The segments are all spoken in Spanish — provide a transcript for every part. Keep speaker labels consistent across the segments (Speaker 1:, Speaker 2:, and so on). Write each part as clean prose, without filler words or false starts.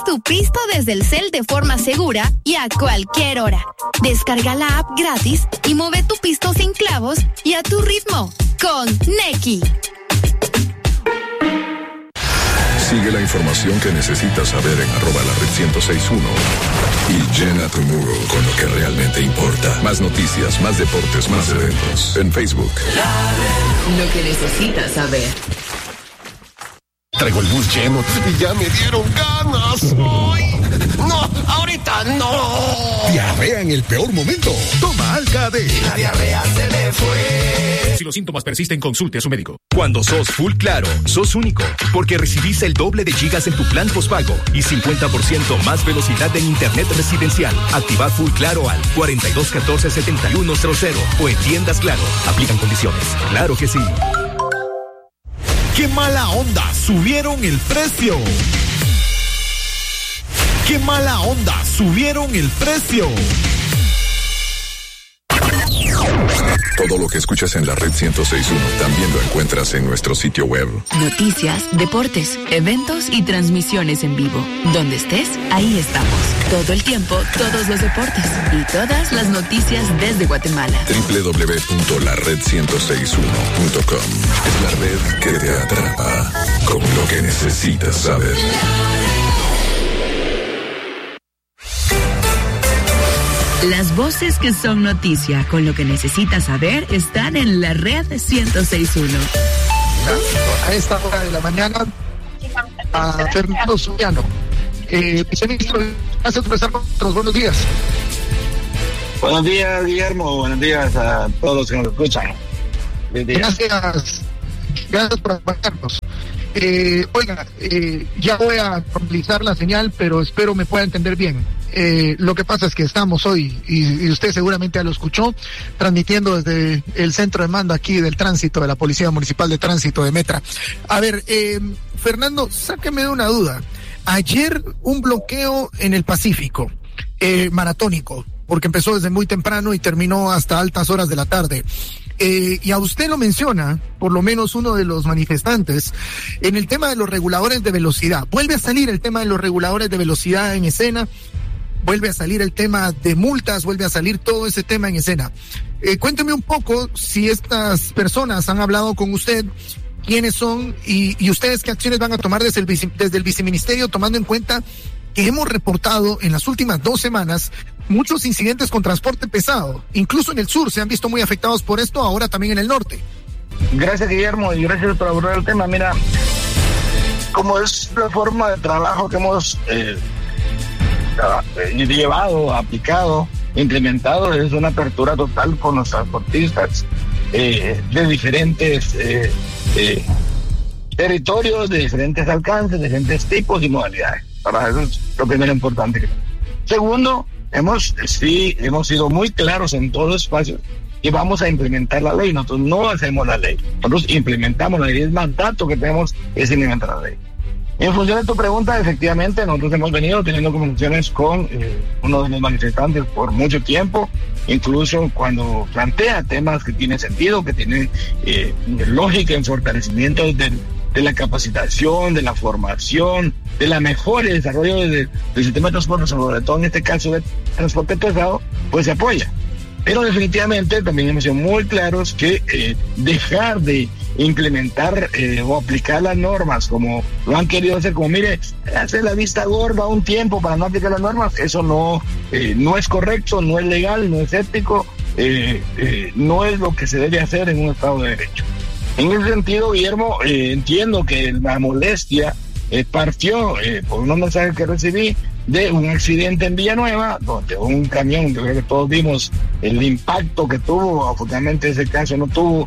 Speaker 1: tu pisto desde el cel de forma segura y a cualquier hora. Descarga la app gratis y mueve tu pisto sin clavos y a tu ritmo con Neki.
Speaker 2: Sigue la información que necesitas saber en @lared1061 y llena tu muro con lo que realmente importa. Más noticias, más deportes, más eventos. En Facebook.
Speaker 3: Lo que necesitas saber.
Speaker 4: Traigo el bus lleno y ya me dieron ganas. ¡Ay! ¡No! ¡Ahorita no!
Speaker 5: Diarrea en el peor momento. Toma Alka-D.
Speaker 4: La diarrea se me fue.
Speaker 6: Si los síntomas persisten, consulte a su médico.
Speaker 7: Cuando sos Full Claro, sos único, porque recibís el doble de gigas en tu plan postpago y 50% más velocidad en internet residencial. Activa Full Claro al 4214-7100 o en tiendas Claro. Aplican condiciones. Claro que sí.
Speaker 5: ¡Qué mala onda! ¡Subieron el precio! ¡Qué mala onda! ¡Subieron el precio!
Speaker 2: Todo lo que escuchas en la Red 106.1 también lo encuentras en nuestro sitio web.
Speaker 3: Noticias, deportes, eventos y transmisiones en vivo. Donde estés, ahí estamos. Todo el tiempo, todos los deportes y todas las noticias desde Guatemala.
Speaker 2: www.lared1061.com es la red que te atrapa con lo que necesitas saber.
Speaker 3: Las voces que son noticia con lo que necesitas saber están en la Red 106.1.
Speaker 8: A esta hora de la mañana, a Fernando Soriano. Viceministro, gracias por estar con nosotros. Buenos días.
Speaker 9: Buenos días, Guillermo. Buenos días a todos los que nos escuchan.
Speaker 8: Gracias por acompañarnos. Oiga, ya voy a normalizar la señal, pero espero me pueda entender bien. Lo que pasa es que estamos hoy, y usted seguramente ya lo escuchó, transmitiendo desde el centro de mando aquí del tránsito, de la Policía Municipal de Tránsito de Metra. A ver, Fernando, sáqueme de una duda. Ayer un bloqueo en el Pacífico, maratónico, porque empezó desde muy temprano y terminó hasta altas horas de la tarde. Y a usted lo menciona, por lo menos uno de los manifestantes, en el tema de los reguladores de velocidad. Vuelve a salir el tema de los reguladores de velocidad en escena, vuelve a salir el tema de multas, vuelve a salir todo ese tema en escena. Cuénteme un poco si estas personas han hablado con usted, quiénes son y ustedes qué acciones van a tomar desde el viceministerio, tomando en cuenta que hemos reportado en las últimas 2 semanas muchos incidentes con transporte pesado. Incluso en el sur se han visto muy afectados por esto, ahora también en el norte.
Speaker 9: Gracias, Guillermo, y gracias por abordar el tema. Mira, como es la forma de trabajo que hemos llevado, aplicado, implementado, es una apertura total con los transportistas de diferentes territorios, de diferentes alcances, de diferentes tipos y modalidades. Para eso es lo primero importante. Segundo, hemos sido muy claros en todos los espacios y vamos a implementar la ley. Nosotros no hacemos la ley, nosotros implementamos la ley. El mandato que tenemos es implementar la ley. En función de tu pregunta, efectivamente, nosotros hemos venido teniendo conversaciones con uno de los manifestantes por mucho tiempo, incluso cuando plantea temas que tienen sentido, que tienen lógica en fortalecimiento de la capacitación, de la formación, de la mejora y desarrollo del sistema de transporte, sobre todo en este caso de transporte pesado, pues se apoya. Pero definitivamente también hemos sido muy claros que dejar de implementar o aplicar las normas como lo han querido hacer, como mire, hacer la vista gorda un tiempo para no aplicar las normas, eso no es correcto, no es legal, no es ético, no es lo que se debe hacer en un Estado de Derecho. En ese sentido, Guillermo, entiendo que la molestia partió por unos mensajes que recibí de un accidente en Villanueva, donde un camión, yo creo que todos vimos el impacto que tuvo. Afortunadamente ese caso no tuvo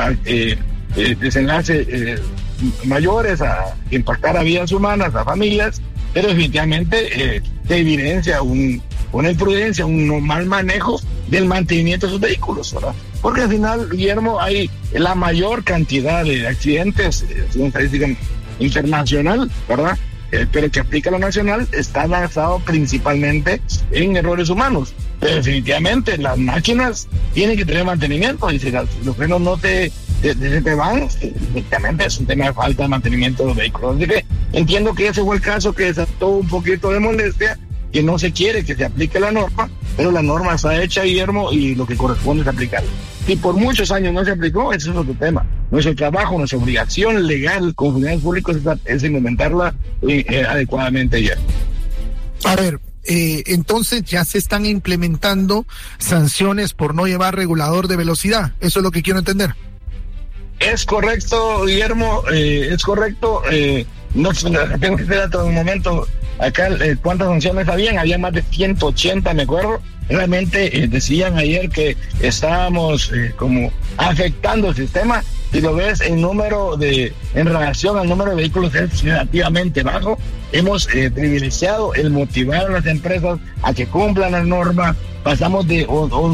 Speaker 9: desenlaces mayores a impactar a vidas humanas, a familias, pero definitivamente se evidencia una imprudencia, un mal manejo del mantenimiento de sus vehículos, ¿verdad? Porque al final, Guillermo, hay la mayor cantidad de accidentes, es una estadística internacional, ¿verdad? Pero que aplica a lo nacional, está basado principalmente en errores humanos. Pero definitivamente las máquinas tienen que tener mantenimiento, y si los frenos no te van, definitivamente es un tema de falta de mantenimiento de los vehículos. Así que entiendo que ese fue el caso que desató un poquito de molestia, que no se quiere que se aplique la norma, pero la norma está hecha, Guillermo, y lo que corresponde es aplicarla. Si por muchos años no se aplicó, ese es otro tema. Nuestro trabajo, nuestra obligación legal con funcionarios públicos es implementarla adecuadamente ya.
Speaker 8: A ver, entonces ya se están implementando sanciones por no llevar regulador de velocidad. Eso es lo que quiero entender.
Speaker 9: Es correcto, Guillermo, es correcto. No tengo que esperar todo un momento. Acá, ¿cuántas sanciones habían? Había más de 180, me acuerdo. Realmente decían ayer que estábamos como afectando el sistema. Si lo ves, en relación al número de vehículos es relativamente bajo. Hemos privilegiado el motivar a las empresas a que cumplan la norma. Pasamos de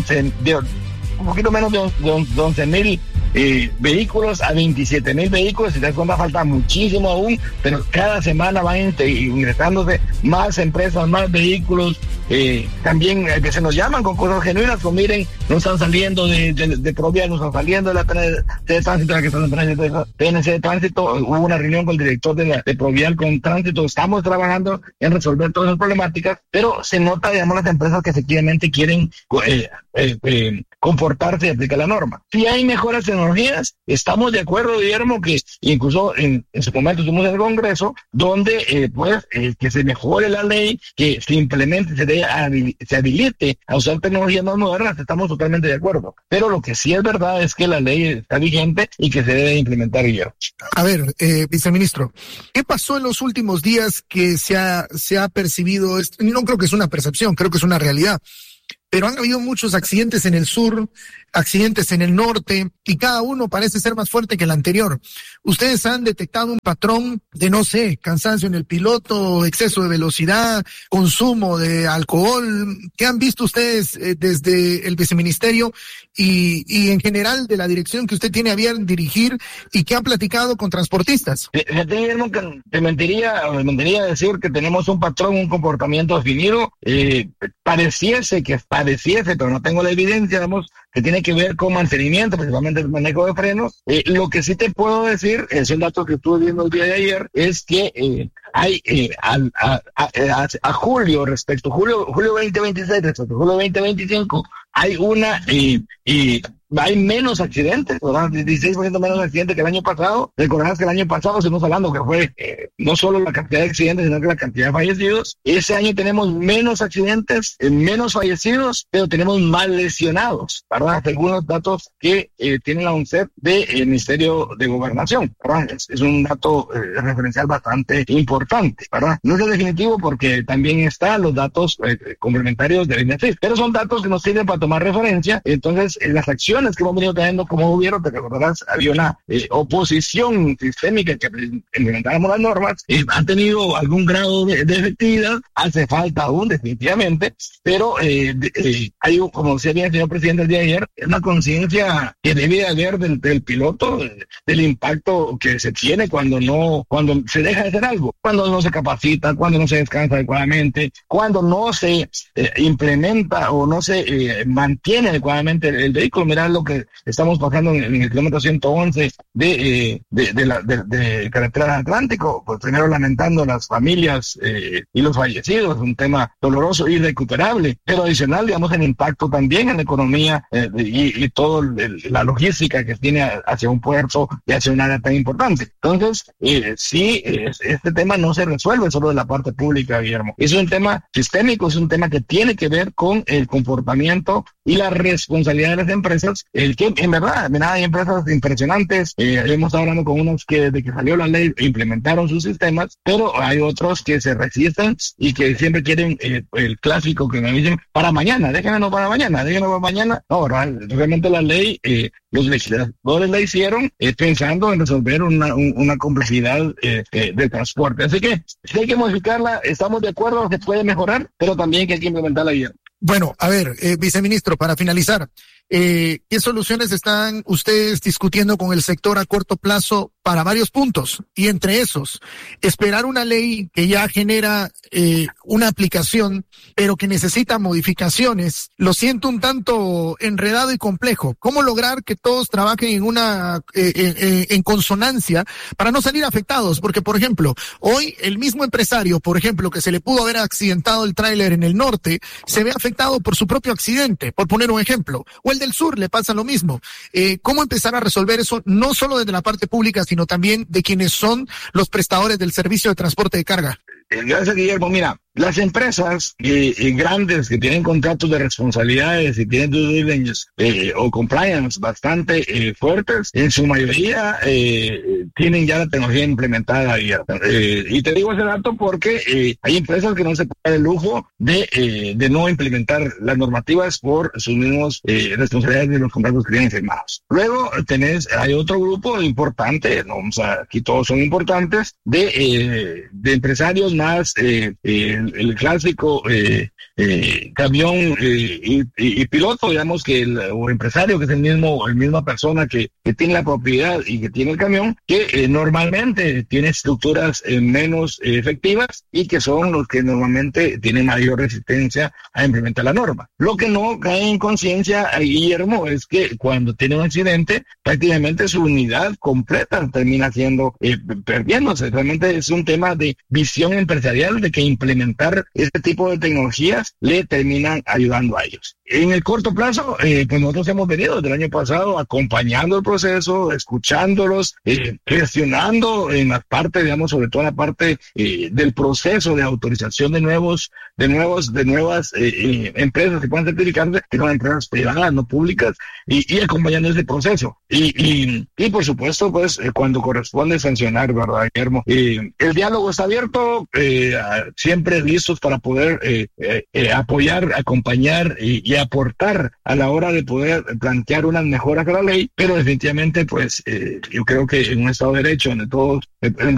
Speaker 9: un poquito menos de 11,000 vehículos a 27,000 vehículos. Si te das cuenta, falta muchísimo aún, pero cada semana van ingresándose más empresas, más vehículos. También que se nos llaman con cosas genuinas, como miren, no están saliendo de Provial, no están saliendo de la PNC de Tránsito, la que están en PNC de Tránsito. Hubo una reunión con el director de Provial con Tránsito. Estamos trabajando en resolver todas esas problemáticas, pero se nota, digamos, las empresas que efectivamente quieren comportarse y aplicar la norma. Si hay mejores tecnologías, estamos de acuerdo, Guillermo, que incluso en su momento estuvimos en el Congreso, donde que se mejore la ley, que simplemente se habilite a usar tecnologías más modernas. Estamos totalmente de acuerdo. Pero lo que sí es verdad es que la ley está vigente y que se debe implementar, Guillermo.
Speaker 8: A ver, viceministro, ¿qué pasó en los últimos días que se ha percibido? No creo que es una percepción, creo que es una realidad. Pero han habido muchos accidentes en el sur, accidentes en el norte, y cada uno parece ser más fuerte que el anterior. ¿Ustedes han detectado un patrón de, no sé, cansancio en el piloto, exceso de velocidad, consumo de alcohol? ¿Qué han visto ustedes desde el viceministerio y en general de la dirección que usted tiene a bien dirigir y que han platicado con transportistas?
Speaker 9: Te mentiría decir que tenemos un patrón, un comportamiento definido. Pareciese, pero no tengo la evidencia, que tiene que ver con mantenimiento, principalmente el manejo de frenos. Lo que sí te puedo decir, es el dato que estuve viendo el día de ayer, es que hay a julio, respecto a julio 2026, respecto a julio 2025, hay menos accidentes, ¿verdad? 16% menos accidentes que el año pasado. Recordarás que el año pasado estuvimos hablando que fue no solo la cantidad de accidentes, sino que la cantidad de fallecidos. Ese año tenemos menos accidentes, menos fallecidos, pero tenemos más lesionados, ¿verdad? Según los datos que tiene la UNCEP del Ministerio de Gobernación, ¿verdad? Es un dato referencial bastante importante, ¿verdad? No es el definitivo porque también están los datos complementarios del INEFIP, pero son datos que nos sirven para tomar referencia. Entonces, las acciones que hemos venido teniendo como gobierno, te recordarás, había una oposición sistémica que implementáramos las normas, han tenido algún grado de efectividad, hace falta aún definitivamente, pero hay, como decía bien el señor presidente el día de ayer, es una conciencia que debe haber del piloto, del impacto que se tiene cuando se deja de hacer algo, cuando no se capacita, cuando no se descansa adecuadamente, cuando no se implementa o no se mantiene adecuadamente el vehículo. Mirá lo que estamos pasando en el kilómetro 111 de carretera Atlántico, pues primero lamentando las familias y los fallecidos, un tema doloroso e irrecuperable, pero adicional, digamos, el impacto también en la economía y toda la logística que tiene hacia un puerto y hacia un área tan importante. Entonces, este tema no se resuelve solo de la parte pública, Guillermo. Es un tema sistémico, es un tema que tiene que ver con el comportamiento y la responsabilidad de las empresas, el que en verdad hay empresas impresionantes. Hemos estado hablando con unos que desde que salió la ley implementaron sus sistemas, pero hay otros que se resisten y que siempre quieren el clásico que me dicen para mañana, déjenlo para mañana. No, realmente la ley, los legisladores la hicieron pensando en resolver una complejidad del transporte. Así que si hay que modificarla, estamos de acuerdo, se puede mejorar, pero también que hay que implementarla bien.
Speaker 8: Bueno, a ver, viceministro, para finalizar, ¿qué soluciones están ustedes discutiendo con el sector a corto plazo para varios puntos, y entre esos, esperar una ley que ya genera una aplicación, pero que necesita modificaciones, lo siento un tanto enredado y complejo. ¿Cómo lograr que todos trabajen en consonancia para no salir afectados? Porque, por ejemplo, hoy el mismo empresario, por ejemplo, que se le pudo haber accidentado el tráiler en el norte, se ve afectado por su propio accidente, por poner un ejemplo. O el del sur le pasa lo mismo. ¿Cómo empezar a resolver eso, no solo desde la parte pública, sino también de quienes son los prestadores del servicio de transporte de carga?
Speaker 9: Gracias, Guillermo. Mira, las empresas grandes que tienen contratos de responsabilidades y tienen due diligence o compliance bastante fuertes, en su mayoría tienen ya la tecnología implementada abierta. Y te digo ese dato porque hay empresas que no se pueden dar el lujo de no implementar las normativas por sus mismos responsabilidades de los contratos que tienen firmados. Luego hay otro grupo importante, aquí todos son importantes, de empresarios más el clásico camión y piloto, digamos, o empresario, que es la misma persona que tiene la propiedad y que tiene el camión, que normalmente tiene estructuras menos efectivas y que son los que normalmente tienen mayor resistencia a implementar la norma. Lo que no cae en conciencia, Guillermo, es que cuando tiene un accidente, prácticamente su unidad completa termina siendo perdiéndose. Realmente es un tema de visión empresarial, de que implementar este tipo de tecnologías le terminan ayudando a ellos. En el corto plazo, pues nosotros hemos venido desde el año pasado acompañando el proceso, escuchándolos, gestionando en la parte, digamos, sobre todo en la parte del proceso de autorización de nuevas empresas que puedan certificarse, que son empresas privadas, no públicas, y acompañando ese proceso. Y por supuesto, pues, cuando corresponde sancionar, ¿verdad, Guillermo? El diálogo está abierto, siempre listos para poder apoyar, acompañar y aportar a la hora de poder plantear unas mejoras a la ley, pero definitivamente, pues, yo creo que en un Estado de Derecho donde